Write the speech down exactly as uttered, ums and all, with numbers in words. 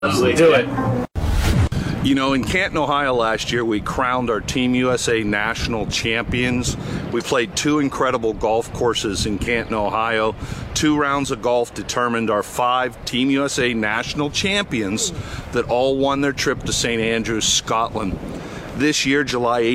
Let's do it. You know, in Canton, Ohio last year, we crowned our Team U S A national champions. We played two incredible golf courses in Canton, Ohio. Two rounds of golf determined our five Team U S A national champions that all won their trip to Saint Andrews, Scotland. This year, July